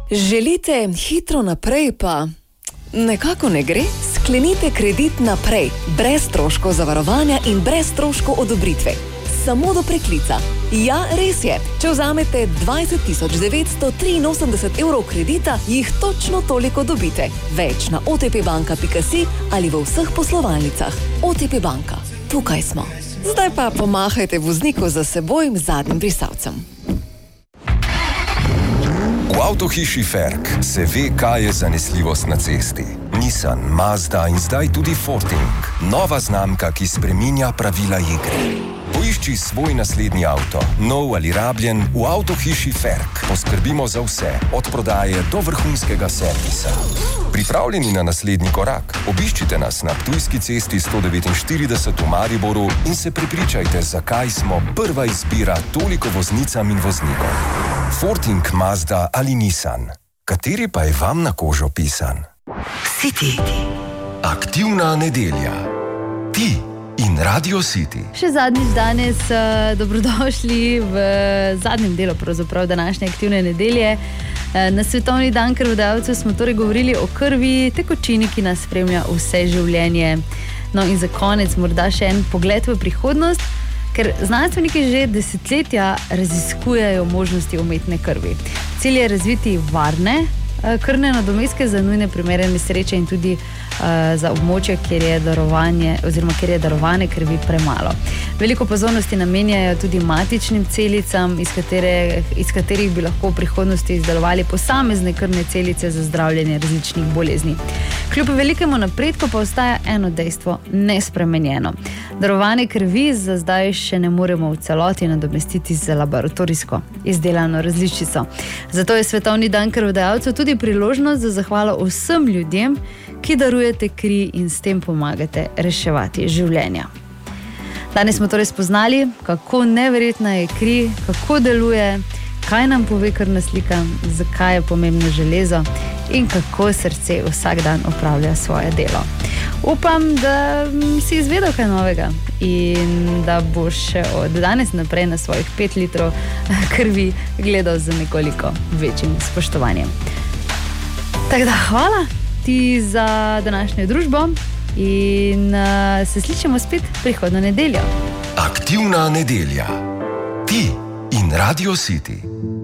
Želite hitro naprej, pa nekako ne gre? Sklenite kredit naprej, brez stroškov zavarovanja in brez stroškov odobritve. Samo do preklica. Ja, res je. Če vzamete 20.983 evrov kredita, jih točno toliko dobite. Več na otpbanka.si ali v vseh poslovalnicah. OTP banka. Tukaj smo. Zdaj pa pomahajte vozniku za seboj zadnjim brisalcem. V avtohiši Ferk se ve, kaj je zanesljivost na cesti. Nissan, Mazda in zdaj tudi Forting. Nova znamka, ki spreminja pravila igre. Poišči svoj naslednji avto, nov ali rabljen, v avtohiši Ferk. Poskrbimo za vse, od prodaje do vrhunskega servisa. Pripravljeni na naslednji korak? Obiščite nas na Ptujski cesti 149 v Mariboru in se prepričajte, zakaj smo prva izbira toliko voznicam in voznikom. Forting, Mazda ali Nissan. Kateri pa je vam na kožo pisan? City. Aktivna nedelja. Ti in Radio City. Še zadnjič danes dobrodošli v zadnjem delu pravzaprav današnje aktivne nedelje. Na Svetovni dan krvodajalcev smo torej govorili o krvi, tekočini, ki nas spremlja vse življenje. No in za konec morda še en pogled v prihodnost, ker znanstveniki že desetletja raziskujejo možnosti umetne krvi. Cilj je razviti varne krvne nadomestke za nujne primere nesreče in tudi za območje, kjer je darovane krvi premalo. Veliko pozornosti namenjajo tudi matičnim celicam, iz katerih bi lahko v prihodnosti izdelovali posamezne krvne celice za zdravljenje različnih bolezni. Kljub velikemu napredku pa ostaja eno dejstvo nespremenjeno. Darovane krvi za zdaj še ne moremo v celoti nadomestiti z laboratorijsko izdelano različico. Zato je Svetovni dan krvodajalcev tudi priložnost za zahvalo vsem ljudem, ki darujete kri in s tem pomagate reševati življenja. Danes smo torej spoznali, kako neverjetna je kri, kako deluje, kaj nam pove krvna slika, zakaj je pomembno železo in kako srce vsak dan opravlja svoje delo. Upam, da si izvedel kaj novega in da boš od danes naprej na svojih 5 litrov krvi gledal z nekoliko večjim spoštovanjem. Tako da hvala ti za današnjo družbo in se slišimo spet prihodnjo nedeljo. Aktivna nedelja. Ti in Radio City.